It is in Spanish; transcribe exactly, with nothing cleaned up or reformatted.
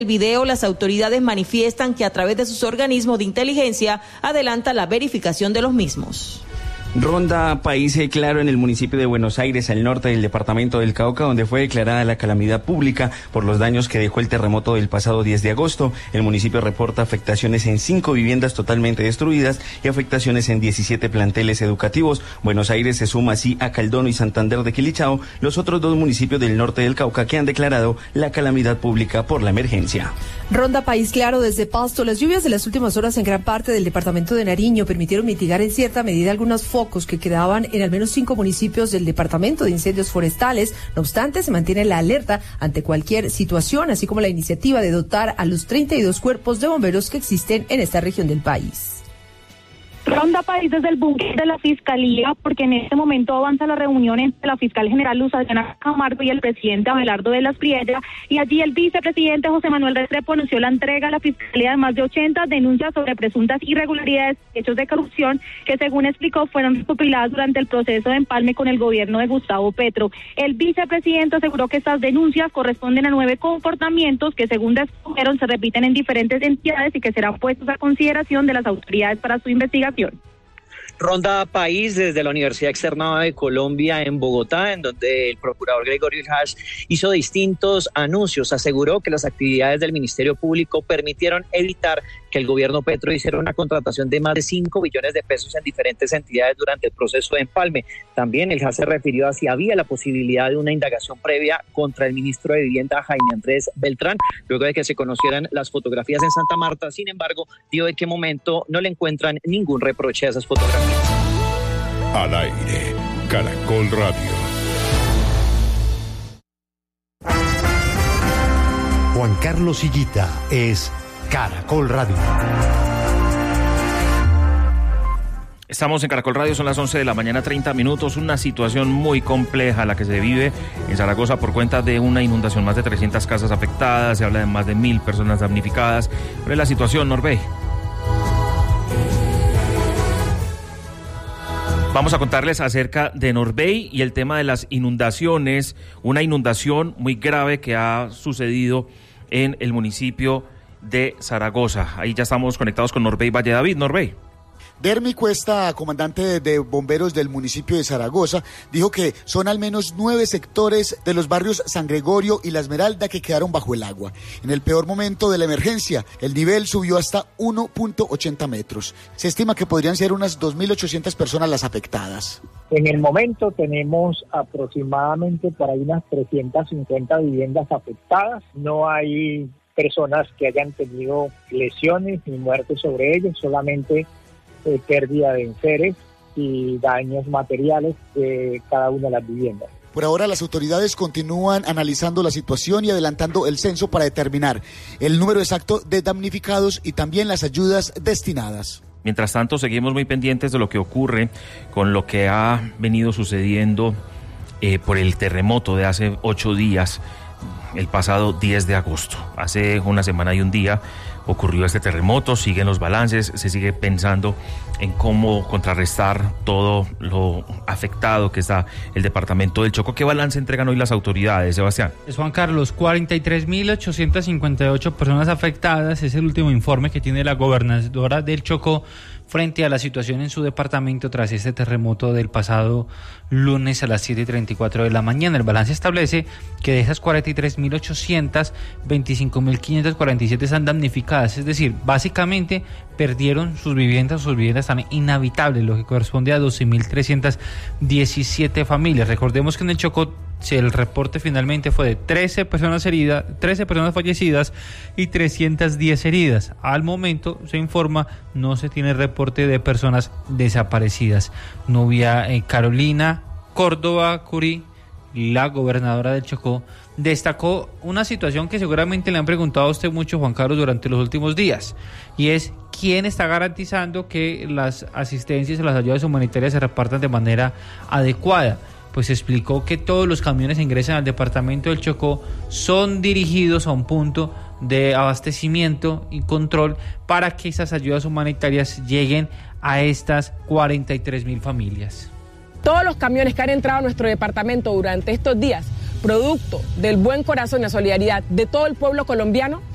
el video, las autoridades manifiestan que a través de sus organismos de inteligencia adelanta la verificación de los mismos. Ronda país claro en el municipio de Buenos Aires, al norte del departamento del Cauca, donde fue declarada la calamidad pública por los daños que dejó el terremoto del pasado diez de agosto. El municipio reporta afectaciones en cinco viviendas totalmente destruidas y afectaciones en diecisiete planteles educativos. Buenos Aires se suma así a Caldono y Santander de Quilichao, los otros dos municipios del norte del Cauca que han declarado la calamidad pública por la emergencia. Ronda país claro desde Pasto. Las lluvias de las últimas horas en gran parte del departamento de Nariño permitieron mitigar en cierta medida algunos focos que quedaban en al menos cinco municipios del departamento de incendios forestales. No obstante, se mantiene la alerta ante cualquier situación, así como la iniciativa de dotar a los treinta y dos cuerpos de bomberos que existen en esta región del país. Ronda país desde el búnker de la Fiscalía, porque en este momento avanza la reunión entre la fiscal general Luz Adriana Camargo y el presidente Abelardo de las Priella, y allí el vicepresidente José Manuel Restrepo anunció la entrega a la Fiscalía de más de ochenta denuncias sobre presuntas irregularidades y hechos de corrupción que, según explicó, fueron recopiladas durante el proceso de empalme con el gobierno de Gustavo Petro. El vicepresidente aseguró que estas denuncias corresponden a nueve comportamientos que, según descubrieron, se repiten en diferentes entidades y que serán puestos a consideración de las autoridades para su investigación. Ronda país desde la Universidad Externada de Colombia en Bogotá, en donde el procurador Gregorio Hash hizo distintos anuncios. Aseguró que las actividades del Ministerio Público permitieron evitar que el gobierno Petro hiciera una contratación de más de cinco billones de pesos en diferentes entidades durante el proceso de empalme. También el Hash se refirió a si había la posibilidad de una indagación previa contra el ministro de Vivienda, Jaime Andrés Beltrán, luego de que se conocieran las fotografías en Santa Marta. Sin embargo, dijo de qué momento no le encuentran ningún reproche a esas fotografías. Al aire, Caracol Radio. Juan Carlos Higuita es Caracol Radio. Estamos en Caracol Radio, son las once de la mañana, treinta minutos. Una situación muy compleja la que se vive en Zaragoza por cuenta de una inundación. Más de trescientas casas afectadas, se habla de más de mil personas damnificadas. ¿Cuál es la situación, Norbey? Vamos a contarles acerca de Norbey y el tema de las inundaciones, una inundación muy grave que ha sucedido en el municipio de Zaragoza. Ahí ya estamos conectados con Norbey Valle David. Norbey. Dermi Cuesta, comandante de bomberos del municipio de Zaragoza, dijo que son al menos nueve sectores de los barrios San Gregorio y La Esmeralda que quedaron bajo el agua. En el peor momento de la emergencia, el nivel subió hasta uno punto ochenta metros. Se estima que podrían ser unas dos mil ochocientas personas las afectadas. En el momento tenemos aproximadamente por ahí unas trescientas cincuenta viviendas afectadas. No hay personas que hayan tenido lesiones ni muertes sobre ellas, solamente Eh, pérdida de enseres y daños materiales de cada una de las viviendas. Por ahora las autoridades continúan analizando la situación y adelantando el censo para determinar el número exacto de damnificados y también las ayudas destinadas. Mientras tanto, seguimos muy pendientes de lo que ocurre con lo que ha venido sucediendo eh, por el terremoto de hace ocho días, el pasado diez de agosto. Hace una semana y un día ocurrió este terremoto, siguen los balances, se sigue pensando en cómo contrarrestar todo lo afectado que está el departamento del Chocó. ¿Qué balance entregan hoy las autoridades, Sebastián? Es Juan Carlos, cuarenta y tres mil ochocientas cincuenta y ocho personas afectadas, es el último informe que tiene la gobernadora del Chocó frente a la situación en su departamento tras este terremoto del pasado lunes a las siete y treinta y cuatro de la mañana. El balance establece que de esas cuarenta y tres mil ochocientas, veinticinco mil quinientas cuarenta y siete están damnificadas, es decir, básicamente perdieron sus viviendas, sus viviendas están inhabitables, lo que corresponde a doce mil trescientas diecisiete familias. Recordemos que en el Chocó si el reporte finalmente fue de trece personas heridas, trece personas fallecidas y trescientas diez heridas. Al momento se informa, no se tiene reporte de personas desaparecidas. Nubia eh, Carolina Córdoba Curí, la gobernadora del Chocó, destacó una situación que seguramente le han preguntado a usted mucho, Juan Carlos, durante los últimos días, y es quién está garantizando que las asistencias o las ayudas humanitarias se repartan de manera adecuada. Pues explicó que todos los camiones que ingresan al departamento del Chocó son dirigidos a un punto de abastecimiento y control para que esas ayudas humanitarias lleguen a estas cuarenta y tres mil familias. Todos los camiones que han entrado a nuestro departamento durante estos días, producto del buen corazón y la solidaridad de todo el pueblo colombiano,